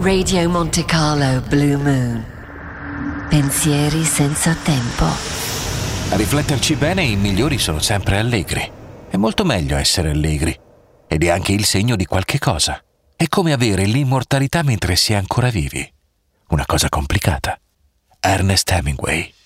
Radio Monte Carlo Blue Moon. Pensieri senza tempo. A rifletterci bene, i migliori sono sempre allegri. È molto meglio essere allegri. Ed è anche il segno di qualche cosa. È come avere l'immortalità mentre si è ancora vivi. Una cosa complicata. Ernest Hemingway.